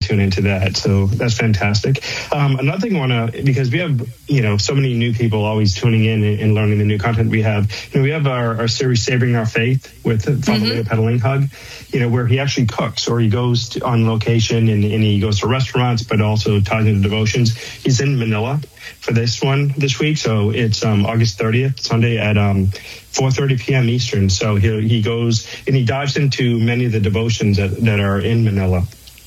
tune into that. So that's fantastic. Another thing I want to, because we have, so many new people always tuning in and learning the new content we have. We have our series Savoring Our Faith with Father Leo Pedaling Hug, where he actually cooks, or he goes on location and he goes to restaurants, but also ties into devotions. He's in Manila for this one this week. So it's August 30th, Sunday at 4:30 p.m. Eastern. So he goes and he dives into many of the devotions that are in Manila.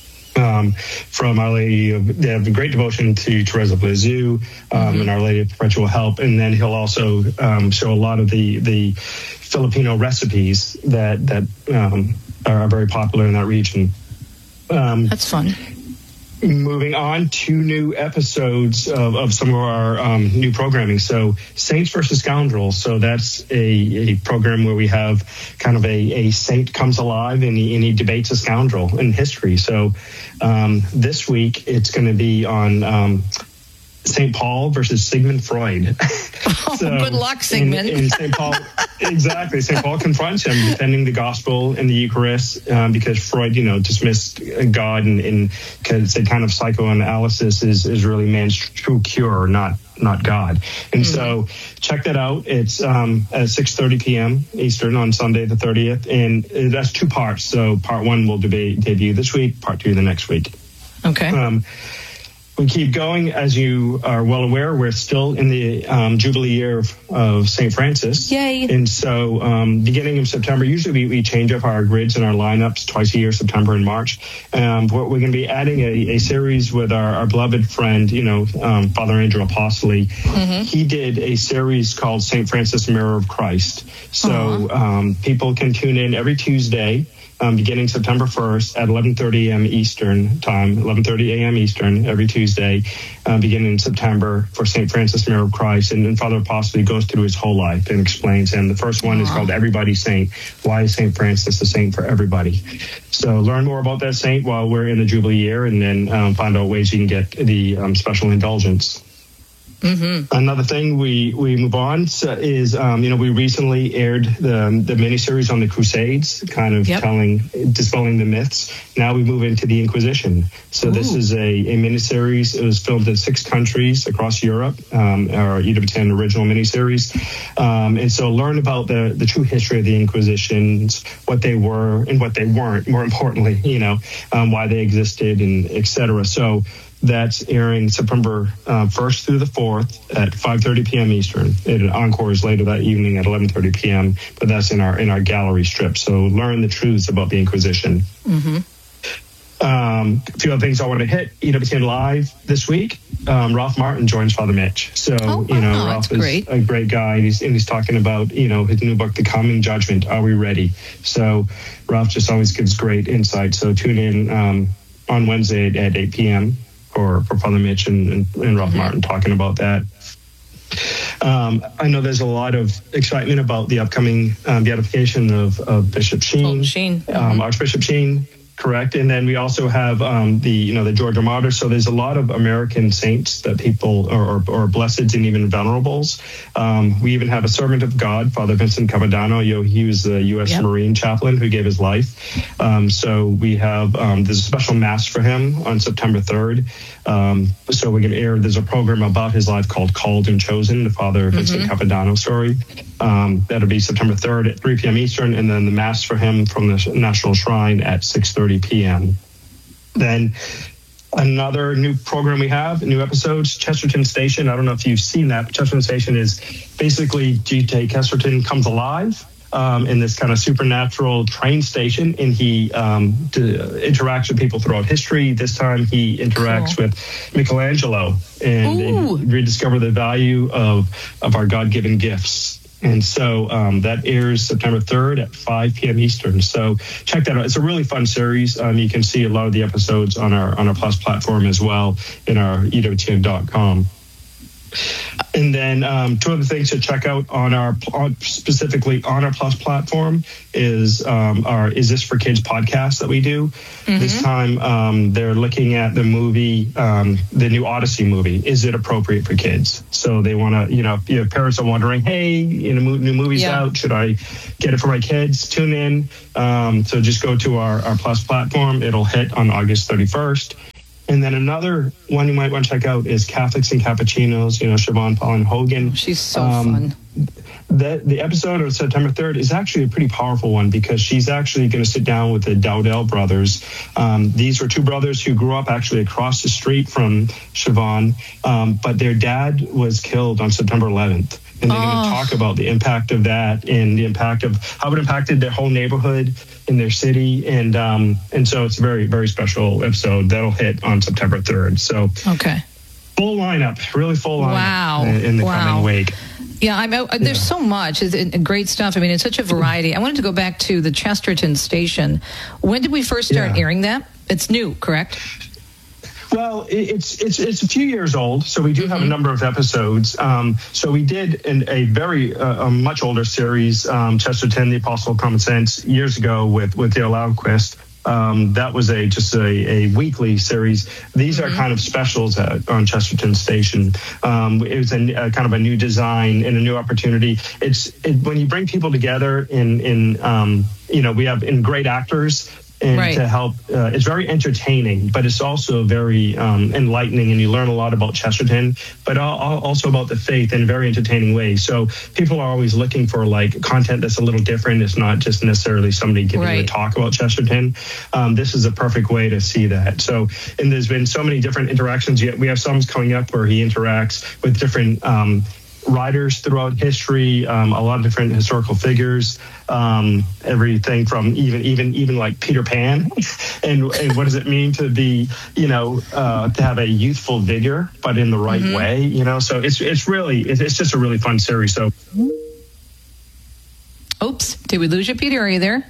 From Our Lady, they have a great devotion to Teresa of Lisieux and Our Lady of Perpetual Help. And then he'll also show a lot of the Filipino recipes that are very popular in that region. That's fun. Moving on to new episodes of some of our new programming. So Saints versus Scoundrels. So that's a program where we have kind of a saint comes alive and he debates a scoundrel in history. So this week it's going to be on St. Paul versus Sigmund Freud. So, good luck, Sigmund. In St. Paul, exactly. St. Paul confronts him defending the gospel and the Eucharist because Freud, dismissed God and said kind of psychoanalysis is really man's true cure, not God. And so check that out. It's at 6:30 p.m. Eastern on Sunday the 30th. And that's two parts. So part one will debut this week, part two the next week. Okay. We keep going. As you are well aware, we're still in the Jubilee year of St. Francis. Yay. And so beginning of September, usually we change up our grids and our lineups twice a year, September and March. We're going to be adding a series with our beloved friend, Father Andrew Apostoli. He did a series called St. Francis, Mirror of Christ. So people can tune in every Tuesday. Beginning September 1st at 11:30 a.m. Eastern time, 11:30 a.m. Eastern every Tuesday, beginning in September for St. Francis, Mirror of Christ. And Father Apostoli goes through his whole life and explains. And the first one is called Everybody's Saint. Why is St. Francis a saint for everybody? So learn more about that saint while we're in the Jubilee year, and then find out ways you can get the special indulgence. Another thing we move on is, we recently aired the miniseries on the Crusades, kind of dispelling the myths. Now we move into the Inquisition. So this is a miniseries. It was filmed in 6 countries across Europe, our EWTN original miniseries. And so learn about the true history of the Inquisitions, what they were and what they weren't, more importantly, why they existed and et cetera. So that's airing September 1st through the 4th at 5:30 p.m. Eastern. It encores later that evening at 11:30 p.m. But that's in our gallery strip. So learn the truths about the Inquisition. A few other things I want to hit. EWTN Live this week. Ralph Martin joins Father Mitch. So Ralph is a great guy, and he's talking about his new book, The Coming Judgment. Are we ready? So Ralph just always gives great insight. So tune in on Wednesday at 8 p.m. for Father Mitch and Ralph Martin talking about that. I know there's a lot of excitement about the upcoming beatification of Bishop Sheen, Archbishop Sheen. Correct. And then we also have the Georgia Martyrs. So there's a lot of American saints that people or blesseds and even venerables. We even have a servant of God, Father Vincent Cavadano. He was the U.S. Marine chaplain who gave his life. So we have there's a special mass for him on September 3rd. So we're going to air. There's a program about his life called Called and Chosen, the Father Vincent Cavadano story. That'll be September 3rd at 3 p.m. Eastern, and then the mass for him from the National Shrine at 6:30 p.m. Then another new program we have, new episodes, Chesterton Station. I don't know if you've seen that, but Chesterton Station is basically G.K. Chesterton comes alive in this kind of supernatural train station, and he interacts with people throughout history. This time he interacts with Michelangelo and rediscover the value of our God-given gifts. And so that airs September 3rd at 5 p.m. Eastern. So check that out. It's a really fun series. You can see a lot of the episodes on our Plus platform as well in our EWTN.com. And then two other things to check out specifically on our Plus platform is our Is This for Kids podcast that we do. This time they're looking at the movie, the new Odyssey movie. Is it appropriate for kids? So they want to, if parents are wondering, hey, new movie's out. Should I get it for my kids? Tune in. So just go to our Plus platform. It'll hit on August 31st. And then another one you might want to check out is Catholics and Cappuccinos, Siobhan Paulin Hogan. She's so fun. The episode of September 3rd is actually a pretty powerful one because she's actually going to sit down with the Dowdell brothers. These were two brothers who grew up actually across the street from Siobhan, but their dad was killed on September 11th. And they're going to talk about the impact of that and the impact of how it impacted their whole neighborhood in their city. And so it's a very, very special episode that'll hit on September 3rd. So full lineup, really full lineup in the coming week. Yeah, there's so much. It's great stuff. I mean, it's such a variety. I wanted to go back to the Chesterton station. When did we first start airing that? It's new, correct? Well, it's a few years old, so we do have a number of episodes. So we did a very much older series, Chesterton, The Apostle of Common Sense, years ago with Dale Alquist. That was just a weekly series. These are kind of specials on Chesterton Station. It was a kind of a new design and a new opportunity. When you bring people together we have great actors. And to help, it's very entertaining, but it's also very enlightening, and you learn a lot about Chesterton, but also about the faith in a very entertaining way. So people are always looking for content that's a little different. It's not just necessarily somebody giving you a talk about Chesterton. This is a perfect way to see that. So, and there's been so many different interactions. We have some coming up where he interacts with different writers throughout history, a lot of different historical figures, everything from even like Peter Pan, and what does it mean to be, to have a youthful vigor, but in the right way, So it's just a really fun series. So, oops, did we lose you, Peter? Are you there,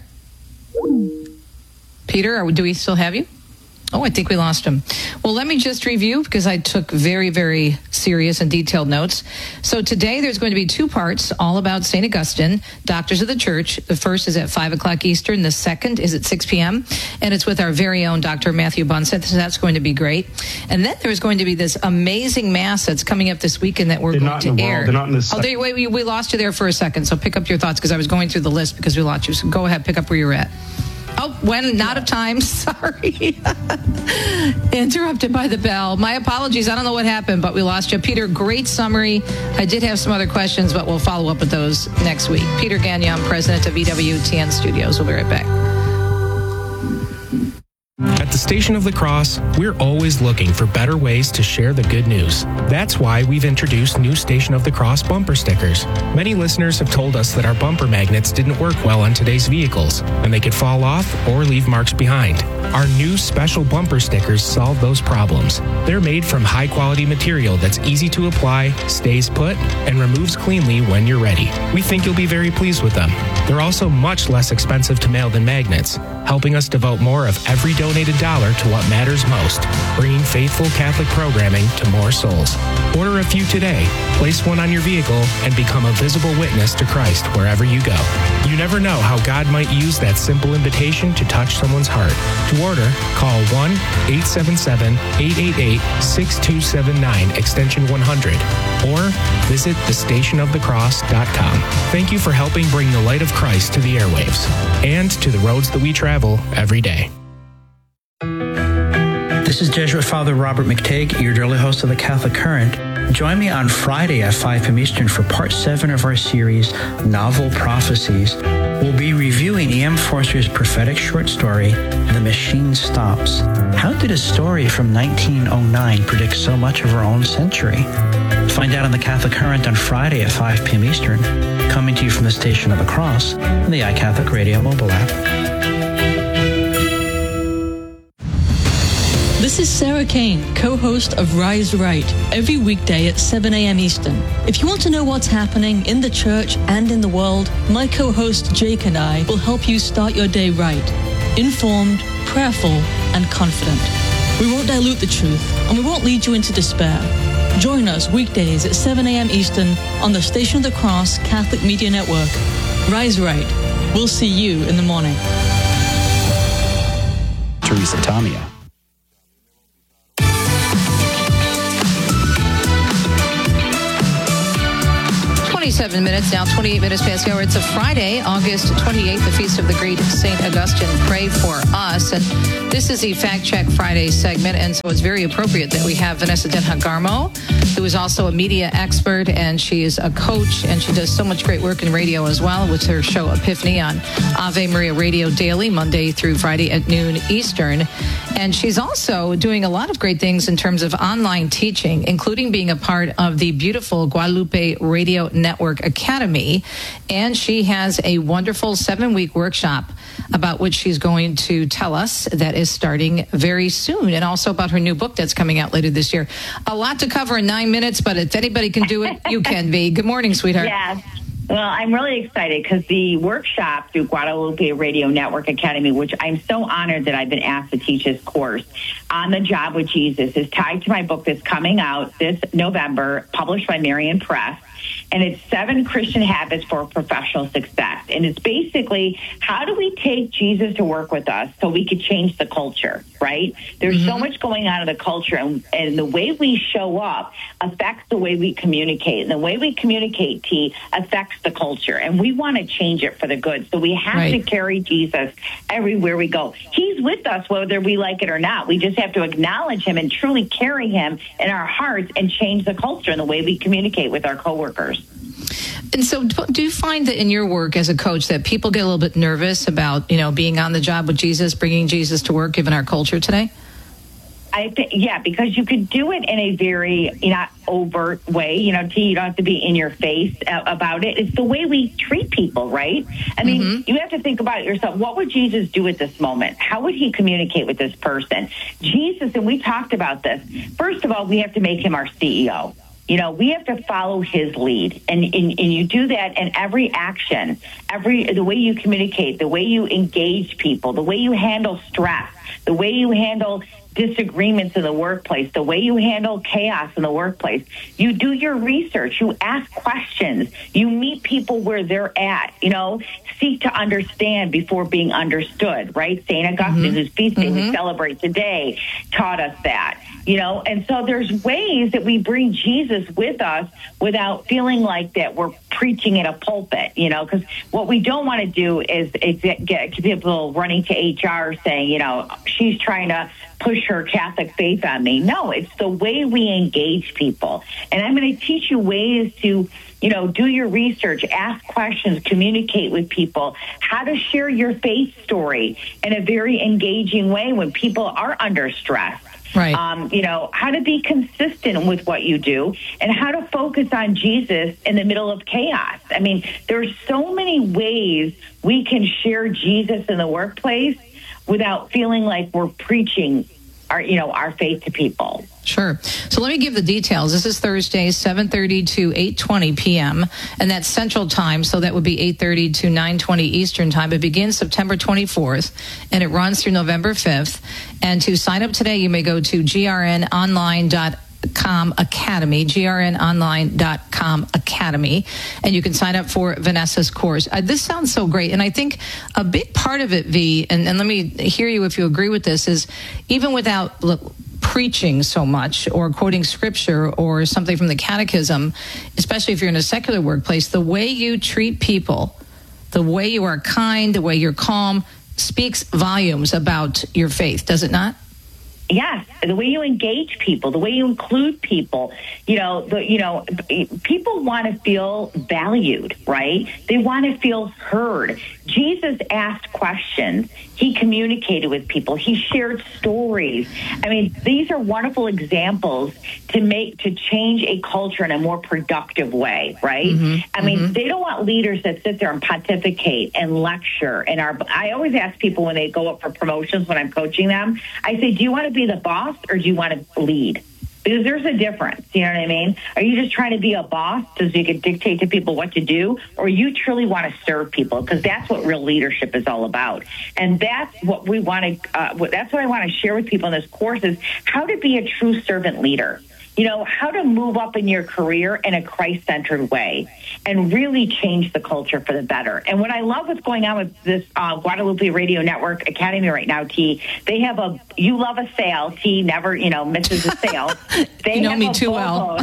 Peter? Do we still have you? Oh, I think we lost him. Well, let me just review because I took very, very serious and detailed notes. So today there's going to be two parts all about St. Augustine, Doctors of the Church. The first is at 5 o'clock Eastern. The second is at 6 p.m. And it's with our very own Dr. Matthew Bunseth. So that's going to be great. And then there's going to be this amazing Mass that's coming up this weekend that we're going to air. They're not in this. We lost you there for a second. So pick up your thoughts because I was going through the list because we lost you. So go ahead, pick up where you're at. Oh, out of time. Sorry. Interrupted by the bell. My apologies. I don't know what happened, but we lost you. Peter, great summary. I did have some other questions, but we'll follow up with those next week. Peter Gagnon, president of EWTN Studios. We'll be right back. At the Station of the Cross, we're always looking for better ways to share the good news. That's why we've introduced new Station of the Cross bumper stickers. Many listeners have told us that our bumper magnets didn't work well on today's vehicles, and they could fall off or leave marks behind. Our new special bumper stickers solve those problems. They're made from high-quality material that's easy to apply, stays put, and removes cleanly when you're ready. We think you'll be very pleased with them. They're also much less expensive to mail than magnets, helping us devote more of every donated dollar to what matters most, bringing faithful Catholic programming to more souls. Order a few today, place one on your vehicle, and become a visible witness to Christ wherever you go. You never know how God might use that simple invitation to touch someone's heart. To order, call 1-877-888-6279, extension 100, or visit thestationofthecross.com. Thank you for helping bring the light of Christ to the airwaves and to the roads that we travel every day. This is Jesuit Father Robert McTague, your daily host of the Catholic Current. Join me on Friday at 5 p.m. Eastern for part 7 of our series, Novel Prophecies. We'll be reviewing E.M. Forster's prophetic short story, The Machine Stops. How did a story from 1909 predict so much of our own century? Find out on the Catholic Current on Friday at 5 p.m. Eastern, coming to you from the Station of the Cross and the iCatholic Radio mobile app. This is Sarah Kane, co-host of Rise Right, every weekday at 7 a.m. Eastern. If you want to know what's happening in the church and in the world, my co-host Jake and I will help you start your day right, informed, prayerful, and confident. We won't dilute the truth, and we won't lead you into despair. Join us weekdays at 7 a.m. Eastern on the Station of the Cross Catholic Media Network. Rise Right. We'll see you in the morning. Teresa Tamia. 27 7 minutes now, 28 minutes past the hour. It's a Friday, August 28th, the feast of the great St. Augustine. Pray for us. And this is the Fact Check Friday segment, and so it's very appropriate that we have Vanessa Denha Garmo, who is also a media expert, and she is a coach, and she does so much great work in radio as well with her show Epiphany on Ave Maria Radio Daily, Monday through Friday at noon Eastern. And she's also doing a lot of great things in terms of online teaching, including being a part of the beautiful Guadalupe Radio Network Academy. And she has a wonderful 7-week workshop about which she's going to tell us that is starting very soon, and also about her new book that's coming out later this year. A lot to cover in 9 minutes, but if anybody can do it, you can be. Good morning, sweetheart. Yes. Well, I'm really excited because the workshop through Guadalupe Radio Network Academy, which I'm so honored that I've been asked to teach this course, On the Job with Jesus, is tied to my book that's coming out this November, published by Marian Press. And it's 7 Christian Habits for Professional Success. And it's basically, how do we take Jesus to work with us so we could change the culture, right? There's so much going on in the culture, and the way we show up affects the way we communicate. And the way we communicate, T, affects the culture. And we want to change it for the good. So we have to carry Jesus everywhere we go. He's with us whether we like it or not. We just have to acknowledge him and truly carry him in our hearts and change the culture and the way we communicate with our coworkers. And so do you find that in your work as a coach that people get a little bit nervous about, being on the job with Jesus, bringing Jesus to work, given our culture today? I think, because you could do it in a very not overt way, T, you don't have to be in your face about it. It's the way we treat people, right? I mean, you have to think about it yourself. What would Jesus do at this moment? How would he communicate with this person? Jesus, and we talked about this. First of all, we have to make him our CEO. We have to follow his lead, and you do that in every action, the way you communicate, the way you engage people, the way you handle stress, the way you handle disagreements in the workplace, the way you handle chaos in the workplace. You do your research, you ask questions, you meet people where they're at, seek to understand before being understood, right? St. Augustine, whose feast day we celebrate today, taught us that, and so there's ways that we bring Jesus with us without feeling like that we're preaching in a pulpit, because what we don't want to do is get people running to HR saying, she's trying to push her Catholic faith on me. No, it's the way we engage people. And I'm going to teach you ways to, do your research, ask questions, communicate with people, how to share your faith story in a very engaging way when people are under stress. Right. How to be consistent with what you do and how to focus on Jesus in the middle of chaos. I mean, there's so many ways we can share Jesus in the workplace without feeling like we're preaching our faith to people. Sure. So let me give the details. This is Thursday, 7:30 to 8:20 p.m., and that's Central Time, so that would be 8:30 to 9:20 Eastern Time. It begins September 24th, and it runs through November 5th. And to sign up today, you may go to grnonline.com Academy, grnonline.com Academy, and you can sign up for Vanessa's course. This sounds so great, and I think a big part of it, V, and let me hear you if you agree with this, is even without preaching so much or quoting scripture or something from the catechism, especially if you're in a secular workplace, the way you treat people, the way you are kind, the way you're calm, speaks volumes about your faith, does it not? Yes, the way you engage people, the way you include people, people want to feel valued, right? They want to feel heard. Jesus asked questions. He communicated with people. He shared stories. I mean, these are wonderful examples to change a culture in a more productive way, right? I mean, they don't want leaders that sit there and pontificate and lecture. I always ask people when they go up for promotions when I'm coaching them, I say, do you want to be the boss or do you want to lead? Because there's a difference, you know what I mean? Are you just trying to be a boss so you can dictate to people what to do, or you truly want to serve people? Because that's what real leadership is all about. And that's what we want to, that's what I want to share with people in this course is how to be a true servant leader. how to move up in your career in a Christ-centered way and really change the culture for the better. And what I love what's going on with this Guadalupe Radio Network Academy right now, T, they have you love a sale. T never, misses a sale. They you know me too well.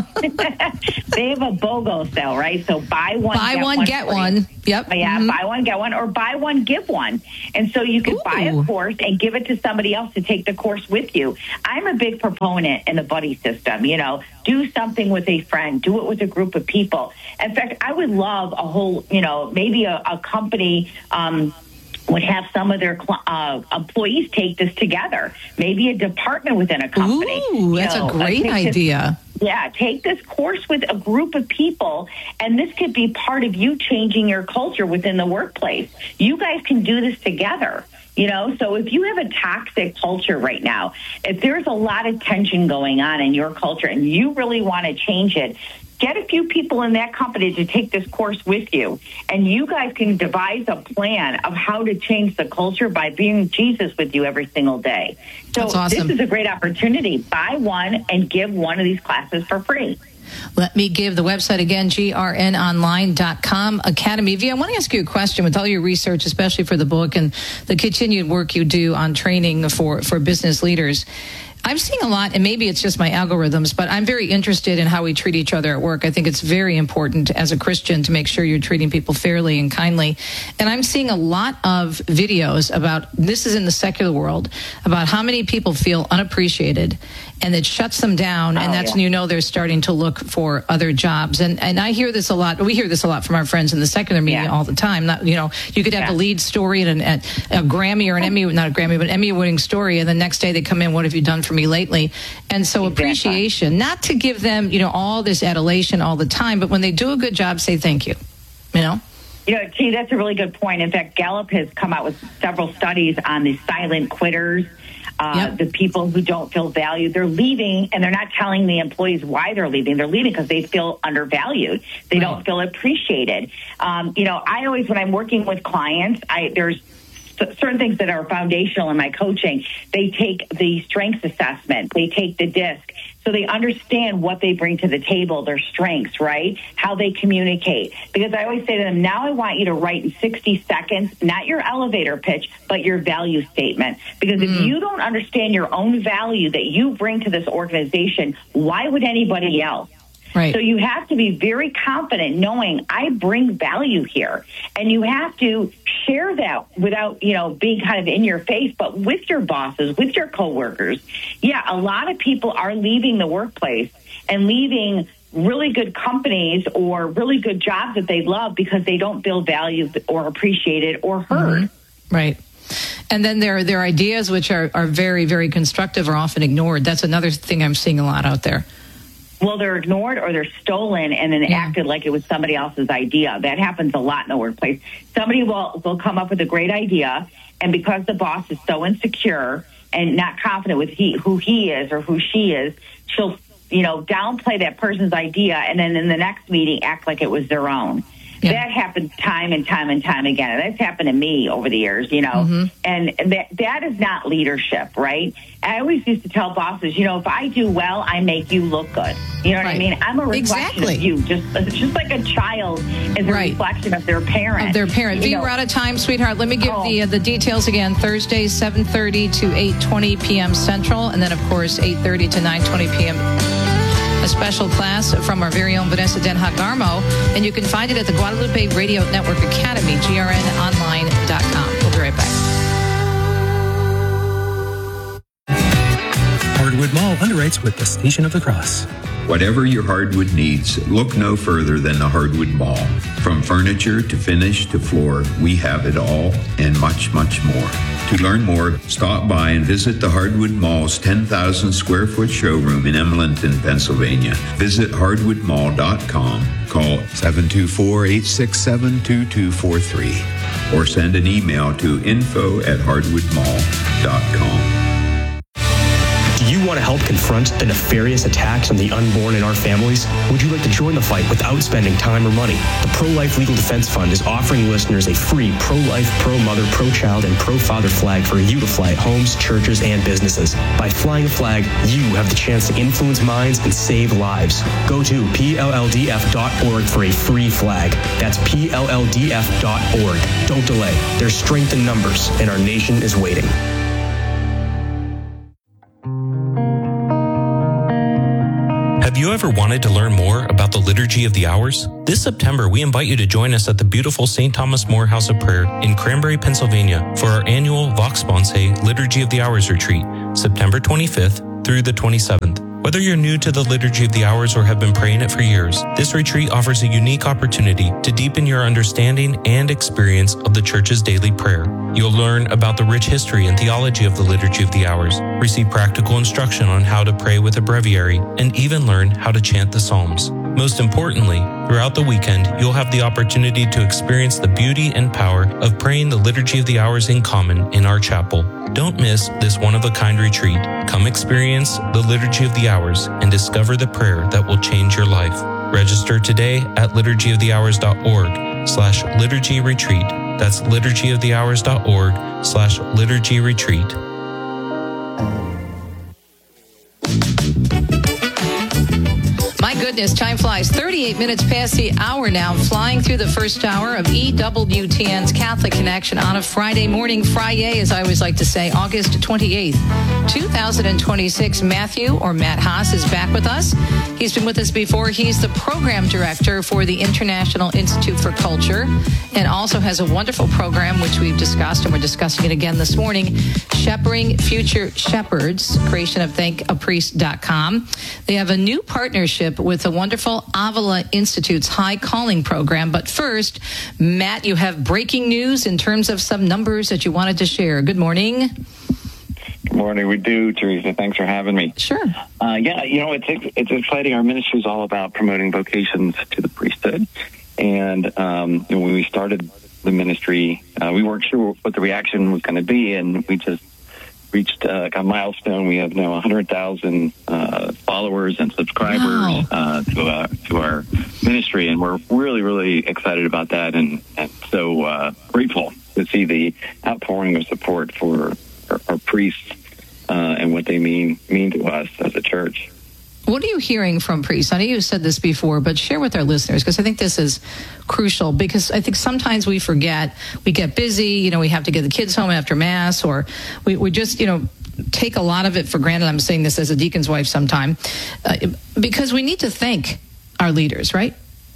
They have a BOGO sale, right? So buy one, get one. Yep. Yeah, buy one, get one, or buy one, give one. And so you can buy a course and give it to somebody else to take the course with you. I'm a big proponent in the buddy system. Do something with a friend. Do it with a group of people. In fact, I would love a whole, maybe a company would have some of their employees take this together. Maybe a department within a company. Ooh, that's a great idea. Take this course with a group of people, and this could be part of you changing your culture within the workplace. You guys can do this together. So if you have a toxic culture right now, if there's a lot of tension going on in your culture and you really want to change it, get a few people in that company to take this course with you, and you guys can devise a plan of how to change the culture by being Jesus with you every single day. So That's awesome. This is a great opportunity. Buy one and give one of these classes for free. Let me give the website again, grnonline.com, Academy. V, I want to ask you a question with all your research, especially for the book and the continued work you do on training for business leaders. I'm seeing a lot, and maybe it's just my algorithms, but I'm very interested in how we treat each other at work. I think it's very important as a Christian to make sure you're treating people fairly and kindly. And I'm seeing a lot of videos about, this is in the secular world, about how many people feel unappreciated, and it shuts them down, and that's when they're starting to look for other jobs. And I hear this a lot. We hear this a lot from our friends in the secular media all the time. You could have a lead story and a Grammy or an Emmy, not a Grammy, but Emmy-winning story, and the next day they come in, what have you done for me lately? And so appreciation, not to give them, all this adulation all the time, but when they do a good job, say thank you, Gee, that's a really good point. In fact, Gallup has come out with several studies on the silent quitters, the people who don't feel valued. They're leaving, and they're not telling the employees why they're leaving. They're leaving because they feel undervalued. They don't feel appreciated. I always, when I'm working with clients, there's certain things that are foundational in my coaching. They take the strengths assessment. They take the DISC. So they understand what they bring to the table, their strengths, right? How they communicate. Because I always say to them, now I want you to write in 60 seconds, not your elevator pitch, but your value statement. Because if you don't understand your own value that you bring to this organization, why would anybody else? Right. So you have to be very confident knowing I bring value here. And you have to share that without, being kind of in your face, but with your bosses, with your coworkers. Yeah, a lot of people are leaving the workplace and leaving really good companies or really good jobs that they love because they don't feel valued or appreciated or heard. Mm-hmm. Right. And then their ideas, which are very, very constructive, are often ignored. That's another thing I'm seeing a lot out there. Well, they're ignored or they're stolen and then acted like it was somebody else's idea. That happens a lot in the workplace. Somebody will come up with a great idea, and because the boss is so insecure and not confident with who he is or who she is, she'll, downplay that person's idea and then in the next meeting act like it was their own. Yeah. That happens time and time and time again. And that's happened to me over the years, and that is not leadership, right? I always used to tell bosses, if I do well, I make you look good. You know what I mean? I'm a reflection of you, just like a child is a reflection of their parent. V, we're out of time, sweetheart. Let me give the details again. Thursday, 7:30 to 8:20 p.m. Central, and then, of course, 8:30 to 9:20 p.m. A special class from our very own Vanessa Den Haag-Garmo, and you can find it at the Guadalupe Radio Network Academy, grnonline.com. We'll be right back. Hardwood Mall underwrites with the Station of the Cross. Whatever your hardwood needs, look no further than the Hardwood Mall. From furniture to finish to floor, we have it all and much, much more. To learn more, stop by and visit the Hardwood Mall's 10,000 square foot showroom in Emlenton, Pennsylvania. Visit hardwoodmall.com. Call 724-867-2243 or send an email to info@hardwoodmall.com. Do you want to help confront the nefarious attacks on the unborn in our families? Would you like to join the fight without spending time or money? The Pro-Life Legal Defense Fund is offering listeners a free pro-life, pro-mother, pro-child, and pro-father flag for you to fly at homes, churches, and businesses. By flying a flag, you have the chance to influence minds and save lives. Go to PLLDF.org for a free flag. That's PLLDF.org. Don't delay. There's strength in numbers, and our nation is waiting. Have you ever wanted to learn more about the Liturgy of the Hours? This September, we invite you to join us at the beautiful St. Thomas More House of Prayer in Cranberry, Pennsylvania for our annual Vox Sponsae Liturgy of the Hours retreat, September 25th through the 27th. Whether you're new to the Liturgy of the Hours or have been praying it for years, this retreat offers a unique opportunity to deepen your understanding and experience of the Church's daily prayer. You'll learn about the rich history and theology of the Liturgy of the Hours, receive practical instruction on how to pray with a breviary, and even learn how to chant the Psalms. Most importantly, throughout the weekend, you'll have the opportunity to experience the beauty and power of praying the Liturgy of the Hours in common in our chapel. Don't miss this one-of-a-kind retreat. Come experience the Liturgy of the Hours and discover the prayer that will change your life. Register today at liturgyofthehours.org/liturgy retreat. That's liturgyofthehours.org/liturgy retreat. My goodness, time flies. 38 minutes past the hour now, flying through the first hour of EWTN's Catholic Connection on a Friday morning. Friday, as I always like to say, August 28th, 2026. Matthew, or Matt Haas, is back with us. He's been with us before. He's the program director for the International Institute for Culture and also has a wonderful program, which we've discussed, and we're discussing it again this morning, Shepherding Future Shepherds, creation of thankapriest.com. They have a new partnership with the wonderful Avila Institute's High Calling program. But first, Matt, you have breaking news in terms of some numbers that you wanted to share. Good morning. Good morning. We do, Teresa. Thanks for having me. Sure. It's exciting. Our ministry is all about promoting vocations to the priesthood. And when we started the ministry, we weren't sure what the reaction was going to be, and we just reached a milestone. We have now 100,000 followers and subscribers to our ministry, and we're really, really excited about that, and so grateful to see the outpouring of support for our priests and what they mean to us as a church. What are you hearing from priests? I know you said this before, but share with our listeners, because I think this is crucial, because I think sometimes we forget, we get busy, we have to get the kids home after Mass, or we just, take a lot of it for granted. I'm saying this as a deacon's wife sometime, because we need to thank our leaders, right?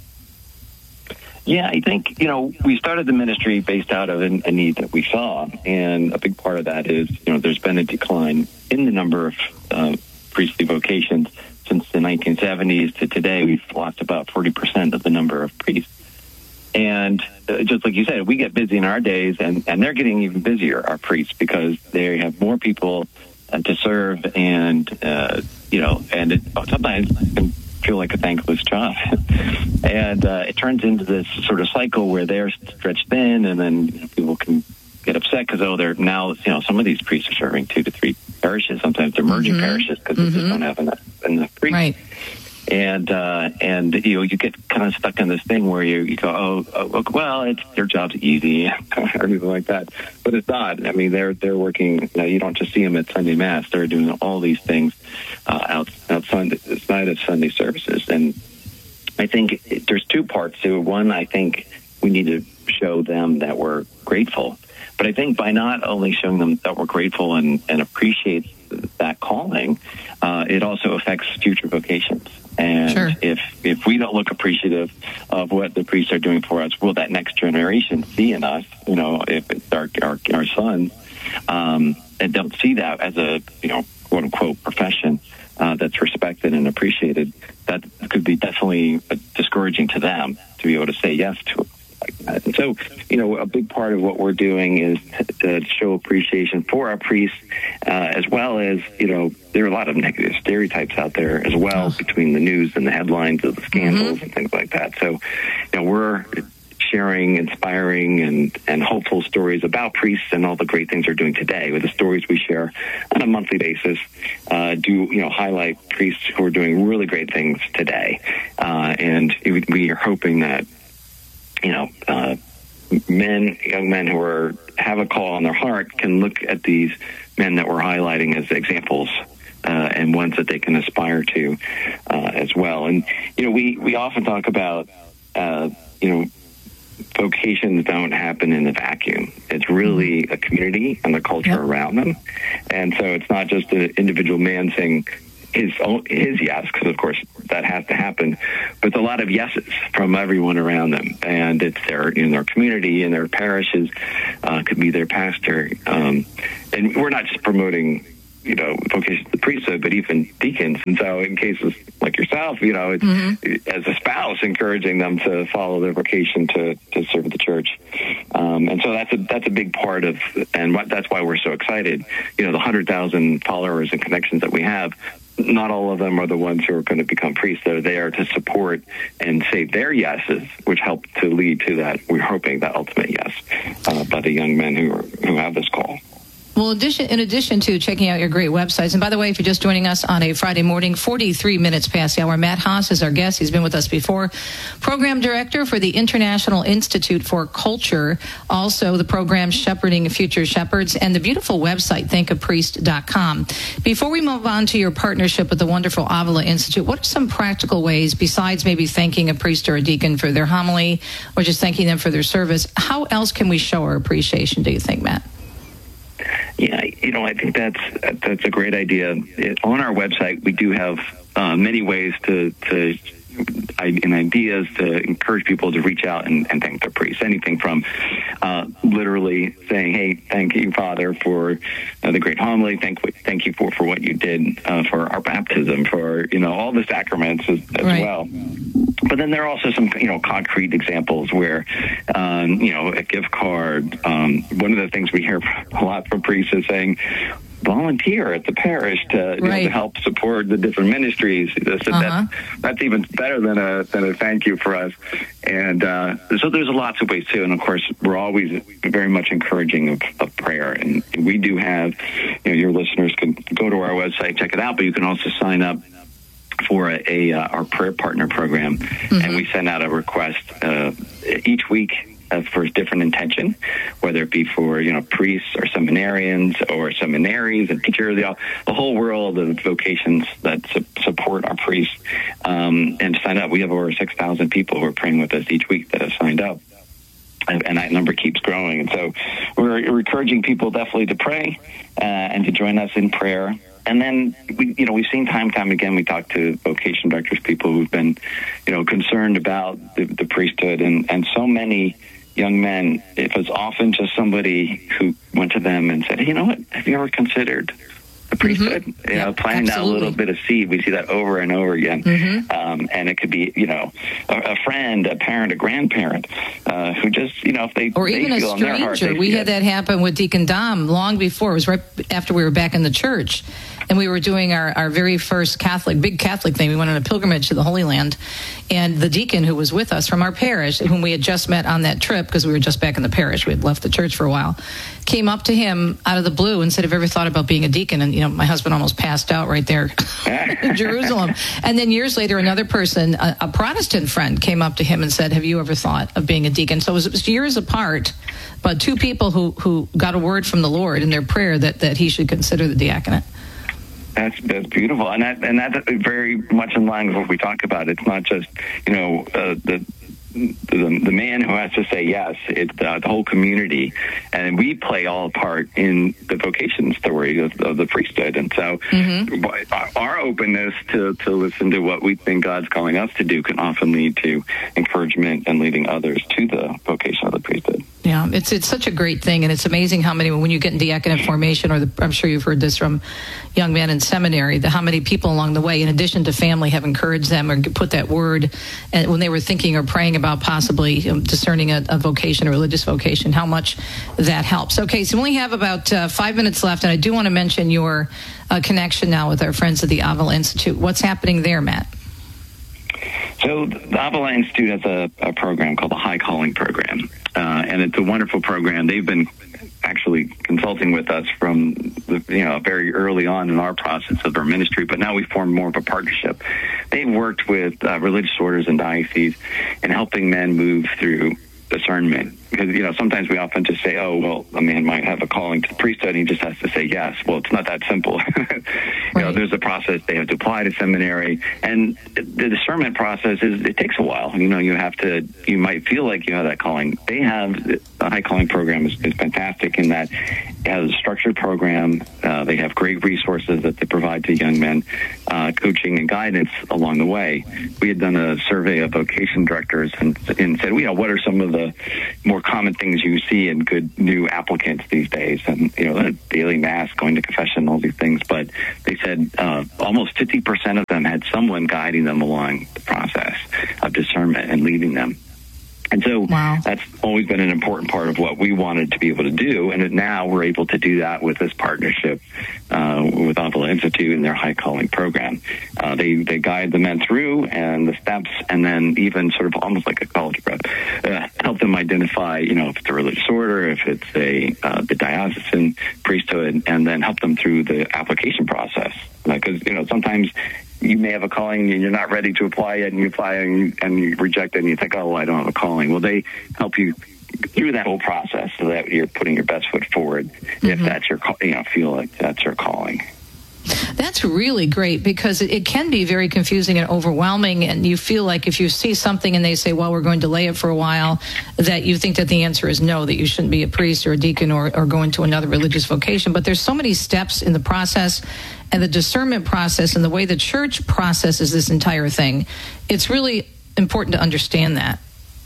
Yeah, I think, we started the ministry based out of a need that we saw, and a big part of that is, there's been a decline in the number of priestly vocations. Since the 1970s to today, we've lost about 40% of the number of priests. And just like you said, we get busy in our days, and they're getting even busier, our priests, because they have more people to serve, and, and it sometimes can feel like a thankless job. And it turns into this sort of cycle where they're stretched thin, and then people can get upset because, they're now, some of these priests are serving 2 to 3 parishes. Sometimes they're merging parishes because they just don't have enough priests. Right. And you get kind of stuck in this thing where you go, well, their job's easy, or anything like that. But it's not. I mean, they're working. You don't just see them at Sunday Mass. They're doing all these things outside of Sunday services. And I think there's 2 parts to it. One, I think we need to show them that we're grateful. But I think by not only showing them that we're grateful and appreciate that calling, it also affects future vocations. And sure. if we don't look appreciative of what the priests are doing for us, will that next generation see in us, if it's our sons, and don't see that as a, quote unquote profession that's respected and appreciated, that could be definitely discouraging to them to be able to say yes to it. And so, a big part of what we're doing is to show appreciation for our priests, as well as, there are a lot of negative stereotypes out there as well between the news and the headlines of the scandals and things like that. So, we're sharing inspiring and hopeful stories about priests and all the great things they're doing today. With the stories we share on a monthly basis, highlight priests who are doing really great things today. And we are hoping that, young men who have a call on their heart can look at these men that we're highlighting as examples and ones that they can aspire to as well. And, we often talk about, vocations don't happen in a vacuum. It's really a community and the culture around them. And so it's not just an individual man saying his yes, because of course that has to happen, but it's a lot of yeses from everyone around them. And it's their community and their parishes, could be their pastor. And we're not just promoting vocations to priesthood, but even deacons. And so in cases like yourself, it's as a spouse, encouraging them to follow their vocation to serve the church. And so that's a big part of, and that's why we're so excited. The 100,000 followers and connections that we have, not all of them are the ones who are going to become priests. They're there to support and say their yeses, which help to lead to that. We're hoping that ultimate yes by the young men who have this call. Well, in addition to checking out your great websites, and by the way, if you're just joining us on a Friday morning, 43 minutes past the hour, Matt Haas is our guest. He's been with us before. Program Director for the International Institute for Culture, also the program Shepherding Future Shepherds, and the beautiful website, thankapriest.com. Before we move on to your partnership with the wonderful Avila Institute, what are some practical ways, besides maybe thanking a priest or a deacon for their homily or just thanking them for their service, how else can we show our appreciation, do you think, Matt? Yeah, I think that's a great idea. On our website, we do have many ways and ideas to encourage people to reach out and thank their priests. Anything from literally saying, "Hey, thank you, Father, for the great homily. Thank you for what you did for our baptism, for all the sacraments as well." But then there are also some concrete examples where a gift card. One of the things we hear a lot from priests is saying, volunteer at the parish to help support the different ministries. So that's even better than a thank you for us. And so there's lots of ways too. And of course, we're always very much encouraging of prayer. And we do have, your listeners can go to our website, check it out, but you can also sign up for our prayer partner program. And we send out a request each week for a different intention, whether it be for priests or seminarians or seminaries and teachers, the whole world of vocations that support our priests, and to sign up. We have over 6,000 people who are praying with us each week that have signed up, and that number keeps growing. And so we're encouraging people definitely to pray and to join us in prayer. And then we've seen time again. We talk to vocation directors, people who've been concerned about the priesthood, and so many young men, it was often just somebody who went to them and said, "Hey, you know what? Have you ever considered the priesthood?" Planting that little bit of seed. We see that over and over again. And it could be, a friend, a parent, a grandparent, who just, if they or even they a feel in their heart, stranger. We had that happen with Deacon Dom long before. It was right after we were back in the church. And we were doing our very first big Catholic thing. We went on a pilgrimage to the Holy Land. And the deacon who was with us from our parish, whom we had just met on that trip, because we were just back in the parish, we had left the church for a while, came up to him out of the blue and said, "Have you ever thought about being a deacon?" And, my husband almost passed out right there in Jerusalem. And then years later, another person, a Protestant friend, came up to him and said, "Have you ever thought of being a deacon?" So it was years apart, but two people who got a word from the Lord in their prayer that he should consider the diaconate. That's beautiful, and that's very much in line with what we talk about. It's not just the man who has to say yes. It's the whole community, and we play all a part in the vocation story of the priesthood. And so our openness to listen to what we think God's calling us to do can often lead to encouragement and leading others to the vocation of the priesthood. Yeah, it's such a great thing, and it's amazing how many, when you get in diaconate formation, I'm sure you've heard this from young men in seminary, how many people along the way, in addition to family, have encouraged them or put that word, and when they were thinking or praying about possibly discerning a vocation, a religious vocation, how much that helps. Okay, so we only have about 5 minutes left, and I do want to mention your connection now with our friends at the Avila Institute. What's happening there, Matt? So the Avila Institute has a program called the High Calling Program, and it's a wonderful program. They've been actually consulting with us from very early on in our process of our ministry, but now we formed more of a partnership. They've worked with religious orders and dioceses in helping men move through discernment. Because, sometimes we often just say, oh, well, a man might have a calling to the priesthood, and he just has to say yes. Well, it's not that simple. There's a process. They have to apply to seminary. And the discernment process it takes a while. You might feel like you have that calling. They have, the High Calling Program is fantastic in that it has a structured program. They have great resources that they provide to young men, coaching and guidance along the way. We had done a survey of vocation directors and said, what are some of the more common things you see in good new applicants these days, and daily mass, going to confession, all these things. But they said almost 50% of them had someone guiding them along the process of discernment and leading them. And so that's always been an important part of what we wanted to be able to do. And now we're able to do that with this partnership with Avila Institute and their High Calling Program. They guide the men through and the steps, and then even sort of almost like a college prep, help them identify, if it's a religious order, if it's the diocesan priesthood, and then help them through the application process. Because, sometimes you may have a calling and you're not ready to apply yet, and you apply and you reject it, and you think, oh, I don't have a calling. Well, they help you through that whole process so that you're putting your best foot forward if that's your, feel like that's your calling. That's really great, because it can be very confusing and overwhelming, and you feel like if you see something and they say, well, we're going to delay it for a while, that you think that the answer is no, that you shouldn't be a priest or a deacon or go into another religious vocation. But there's so many steps in the process, and the discernment process and the way the church processes this entire thing. It's really important to understand that.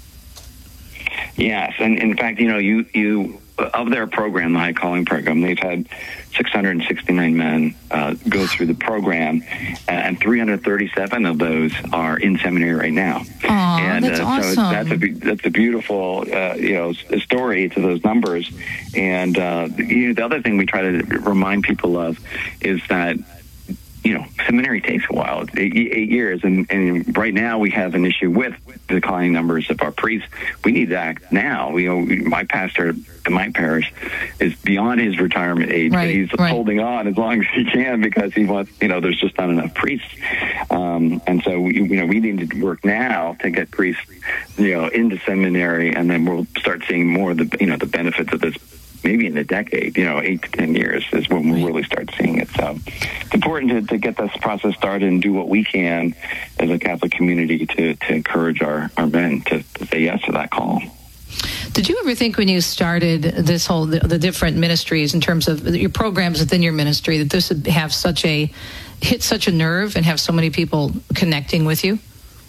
Yes, and in fact, you of their program, the High Calling Program, they've had 669 men go through the program, and 337 of those are in seminary right now. And that's awesome. So that's a beautiful story to those numbers. And the other thing we try to remind people of is that seminary takes a while. It's 8 years, and right now we have an issue with declining numbers of our priests. We need to act now. My pastor in my parish is beyond his retirement age, but he's holding on as long as he can because he wants, there's just not enough priests. And so, we need to work now to get priests, into seminary, and then we'll start seeing more of the, the benefits of this. Maybe in a decade, 8 to 10 years is when we'll really start seeing it. So it's important to get this process started and do what we can as a Catholic community to encourage our men to say yes to that call. Did you ever think when you started this whole, the different ministries in terms of your programs within your ministry, that this would have hit such a nerve and have so many people connecting with you?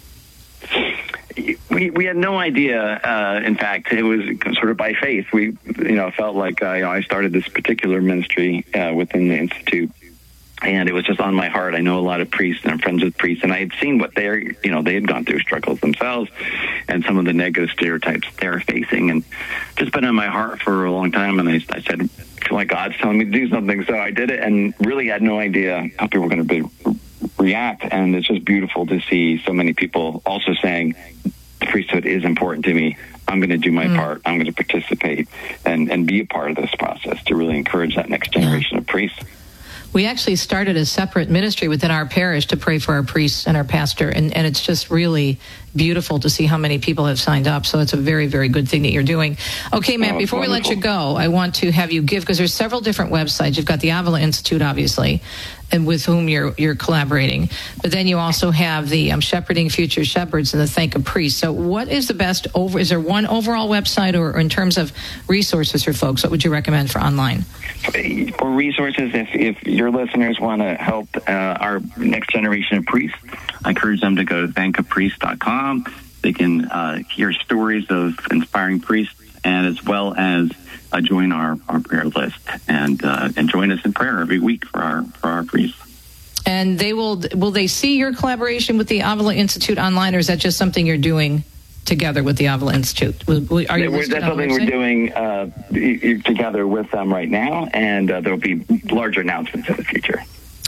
We had no idea. In fact, it was sort of by faith. We, felt like I started this particular ministry within the Institute, and it was just on my heart. I know a lot of priests, and I'm friends with priests, and I had seen what they had gone through struggles themselves, and some of the negative stereotypes they're facing, and just been on my heart for a long time. And I said, I feel like God's telling me to do something, so I did it, and really had no idea how people were going to react. And it's just beautiful to see so many people also saying, the priesthood is important to me. I'm going to do my part. I'm going to participate and be a part of this process to really encourage that next generation of priests. We actually started a separate ministry within our parish to pray for our priests and our pastor, and it's just really beautiful to see how many people have signed up. So it's a very, very good thing that you're doing. Okay, Matt, before we let you go, I want to have you give, because there's several different websites. You've got the Avila Institute, obviously, and with whom you're collaborating. But then you also have the Shepherding Future Shepherds and the Thank a Priest. So what is the best is there one overall website, or in terms of resources for folks, what would you recommend for online? For resources, if your listeners want to help our next generation of priests, I encourage them to go to thankapriest.com. They can hear stories of inspiring priests, and as well as join our prayer list and join us in prayer every week for our priests. And will they see your collaboration with the Avila Institute online, or is that just something you're doing together with the Avila Institute? That's something we're doing together with them right now, and there will be larger announcements in the future.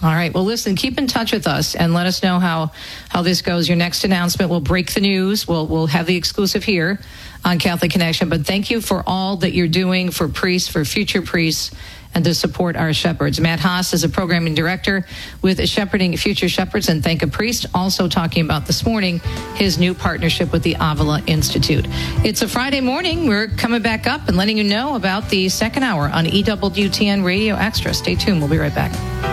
All right. Well, listen, keep in touch with us and let us know how this goes. Your next announcement will break the news. We'll have the exclusive here on Catholic Connection. But thank you for all that you're doing for priests, for future priests, and to support our shepherds. Matt Haas is a programming director with Shepherding Future Shepherds and Thank a Priest, also talking about this morning his new partnership with the Avila Institute. It's a Friday morning. We're coming back up and letting you know about the second hour on EWTN Radio Extra. Stay tuned. We'll be right back.